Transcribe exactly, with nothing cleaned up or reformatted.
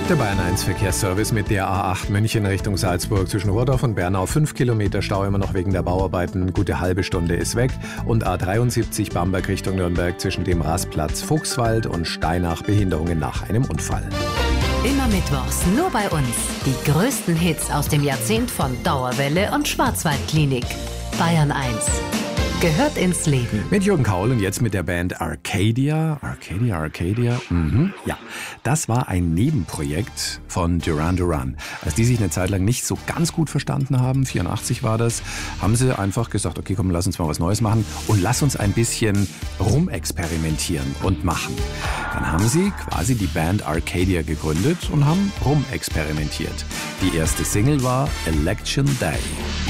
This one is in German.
Der Bayern eins Verkehrsservice mit der A acht München Richtung Salzburg zwischen Rohrdorf und Bernau. Fünf Kilometer Stau immer noch wegen der Bauarbeiten. Gute halbe Stunde ist weg. Und A dreiundsiebzig Bamberg Richtung Nürnberg zwischen dem Rastplatz Fuchswald und Steinach. Behinderungen nach einem Unfall. Immer mittwochs nur bei uns. Die größten Hits aus dem Jahrzehnt von Dauerwelle und Schwarzwaldklinik. Bayern eins. Gehört ins Leben. Mit Jürgen Kaul und jetzt mit der Band Arcadia. Arcadia, Arcadia. Mhm. Ja, das war ein Nebenprojekt von Duran Duran. Als die sich eine Zeit lang nicht so ganz gut verstanden haben, vierundachtzig war das, haben sie einfach gesagt, okay, komm, lass uns mal was Neues machen und lass uns ein bisschen rumexperimentieren und machen. Dann haben sie quasi die Band Arcadia gegründet und haben rumexperimentiert. Die erste Single war Election Day.